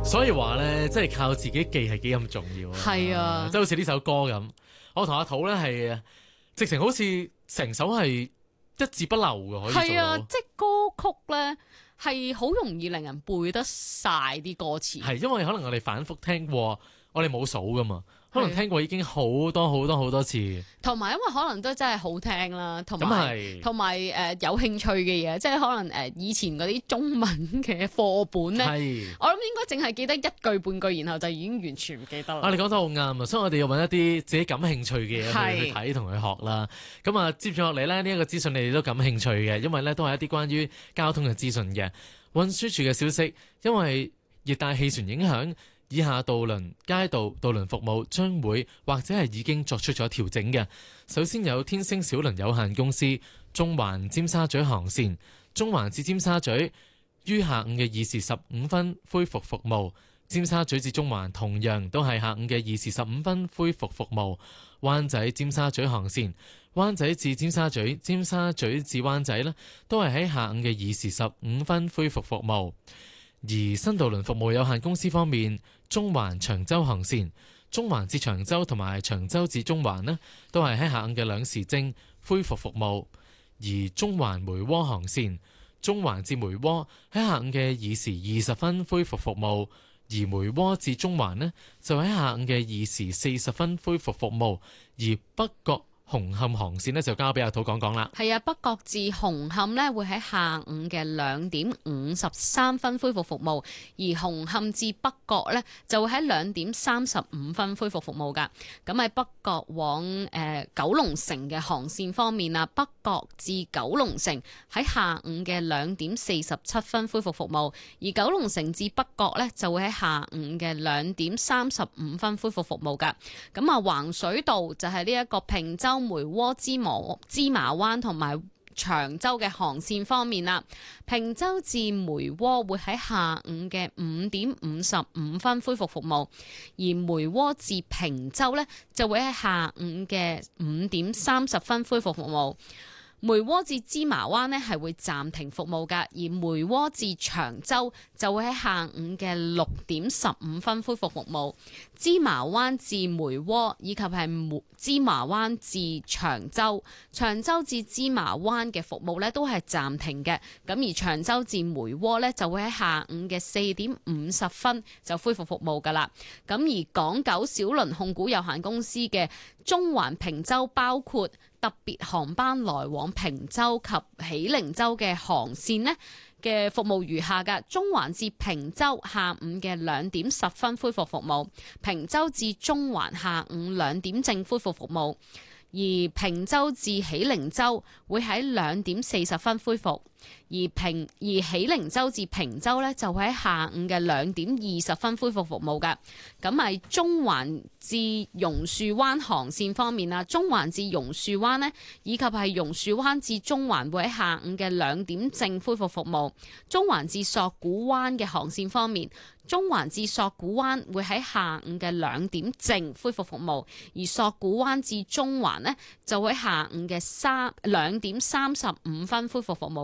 所以話咧，即係靠自己記係幾咁重要啊！ 係啊， 即係好似呢首歌咁，我同阿土咧係直情好似成首係一字不漏嘅，可以做到。 係啊，即係歌曲咧係好容易令人背得晒啲歌詞。 係因為可能我哋反覆聽過，我哋冇數噶嘛，可能聽過已經好多次。 同埋因為可能都真係好聽啦，同埋有興趣嘅嘢，即係可能以前嗰啲中文嘅課本咧，我諗應該淨係記得一句半句，然後就已經完全唔記得啦。 你講得好啱啊！所以我哋要揾一啲自己感興趣嘅嘢去睇同去學啦。咁啊，接住落嚟咧，呢一個資訊你哋都感興趣嘅，因為咧都係一啲關於交通嘅資訊嘅。運輸署嘅消息，因為熱帶氣旋影響，以下渡輪、街道渡輪服務將會或者係已經作出咗調整嘅。首先有天星小輪有限公司中環尖沙咀航線，中環至尖沙咀於下午嘅2時15分恢復服務。尖沙咀至中環同樣都係下午嘅2時15分恢復服務。灣仔尖沙咀航線，灣仔至尖沙咀、尖沙咀至灣仔呢，都係喺下午嘅2時15分恢復服務。而新渡輪服務有限公司方面，中環長洲航線，中環至長洲同埋長洲至中環呢，都係喺下午嘅2時正恢復服務。而中環梅窩航線，中環至梅窩喺下午嘅2時20分恢復服務，而梅窩至中環呢，就喺下午嘅2時40分恢復服務。而北角紅磡航線呢，就交俾阿土講講啦。 係啊，北角至紅磡呢會喺下午嘅2點53分恢復服務，而紅磡至北角呢就會喺2點35分恢復服務㗎。咁喺北角往九龍城嘅航線方面啊，北角至九龍城喺下午嘅2點47分恢復服務，而九龍城至北角呢就會喺下午嘅2點35分恢復服務㗎。咁啊，橫水道就係呢一個坪洲、梅窩、芝麻灣同埋長洲嘅航線方面啦，坪洲至梅窩會喺下午嘅5點55分恢復服務，而梅窩至坪洲呢就會喺下午嘅5點30分恢復服務。梅窩至芝麻灣呢係會暫停服務㗎，而梅窩至長洲就會喺下午嘅6點15分恢復服務。芝麻灣至梅窩以及係芝麻灣至長洲，長洲至芝麻灣嘅服務呢都係暫停嘅。咁而長洲至梅窩呢就會喺下午嘅4點50分就恢復服務㗎啦。咁而港九小輪控股有限公司嘅中環坪洲包括特別航班來往坪洲及喜靈洲嘅航線呢嘅服務如下㗎：中環至坪洲下午嘅2點10分恢復服務，坪洲至中環下午2點正恢復服務，而坪洲至喜靈洲會喺2點40分恢復。而喜靈洲至坪洲呢，就會喺下午嘅2點20分恢復服務㗎。咁係中環至榕樹灣航線方面啦，中環至榕樹灣呢，以及係榕樹灣至中環會喺下午嘅2點正恢復服務。中環至索罟灣嘅航線方面，中環至索罟灣會喺下午嘅2點正恢復服務，而索罟灣至中環呢，就會喺下午嘅2點35分恢復服務。